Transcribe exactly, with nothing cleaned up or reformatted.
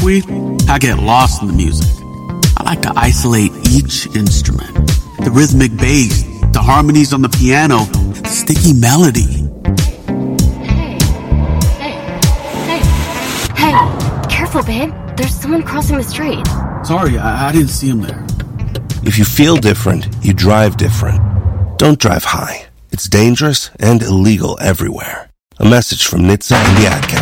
tumbleweed, I get lost in the music. I like to isolate each instrument. The rhythmic bass, the harmonies on the piano, the sticky melody. Hey, hey, hey, hey, careful, babe. There's someone crossing the street. Sorry, I, I didn't see him there. If you feel different, you drive different. Don't drive high. It's dangerous and illegal everywhere. A message from N H T S A and the Ad Council.